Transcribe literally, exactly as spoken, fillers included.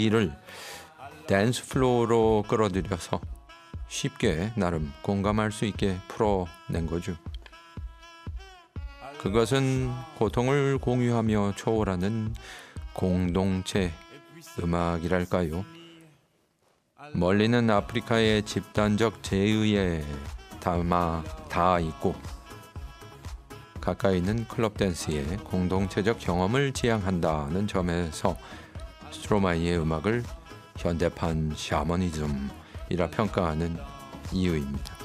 이야기를 댄스 플로어로 끌어들여서 쉽게 나름 공감할 수 있게 풀어낸 거죠. 그것은 고통을 공유하며 초월하는 공동체 음악이랄까요. 멀리는 아프리카의 집단적 재의에 담아 닿아 있고 가까이 있는 클럽 댄스의 공동체적 경험을 지향한다는 점에서 스트로마이의 음악을 현대판 샤머니즘이라 평가하는 이유입니다.